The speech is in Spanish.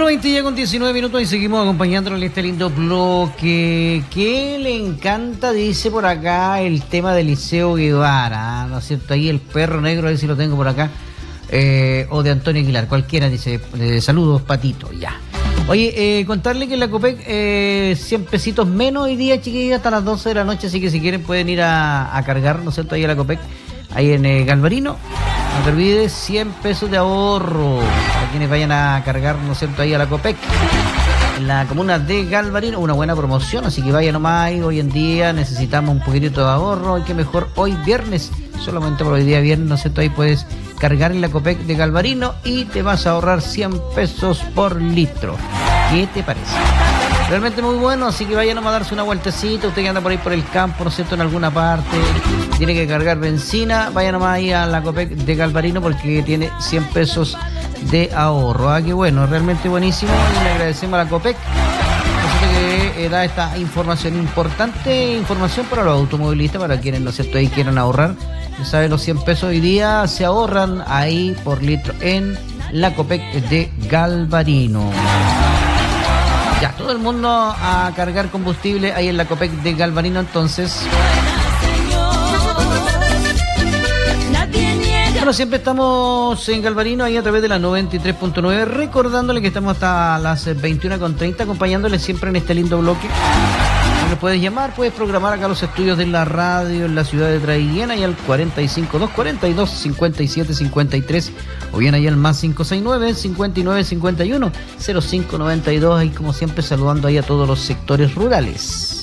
20 ya con 19 minutos y seguimos acompañándole este lindo bloque. Que le encanta, dice por acá, el tema de Liceo Guevara, ¿no es cierto? Ahí el perro negro, a ver si lo tengo por acá. O de Antonio Aguilar, cualquiera, dice, saludos, Patito, ya. Oye, contarle que en la Copec 100 pesitos menos hoy día, chiquillos, hasta las 12 de la noche, así que si quieren pueden ir a cargar, ¿no es cierto? Ahí a la Copec, ahí en Galvarino. No te olvides, 100 pesos de ahorro para quienes vayan a cargar, ¿no es cierto?, ahí a la Copec, en la comuna de Galvarino. Una buena promoción, así que vayan nomás ahí. Hoy en día necesitamos un poquitito de ahorro, y que mejor hoy viernes, solamente por hoy día viernes, ¿no es cierto?, ahí puedes cargar en la Copec de Galvarino y te vas a ahorrar 100 pesos por litro. ¿Qué te parece? Realmente muy bueno, así que vayan nomás a darse una vueltecita. Usted que anda por ahí por el campo, ¿no es cierto?, en alguna parte, tiene que cargar benzina, vayan nomás ahí a la Copec de Galvarino porque tiene 100 pesos de ahorro. Ah, qué bueno, realmente buenísimo, y le agradecemos a la Copec que da esta información importante, información para los automovilistas, para quienes, ¿no es cierto?, ahí quieran ahorrar. Ya saben, los 100 pesos hoy día se ahorran ahí por litro en la Copec de Galvarino. Ya, todo el mundo a cargar combustible ahí en la Copec de Galvarino, entonces. Bueno, siempre estamos en Galvarino, ahí a través de la 93.9, recordándole que estamos hasta las 21:30, acompañándole siempre en este lindo bloque. Nos puedes llamar, puedes programar acá los estudios de la radio en la ciudad de Traiguén, ahí al 45242-5753, o bien ahí al más 569-5951-0592, ahí como siempre saludando ahí a todos los sectores rurales.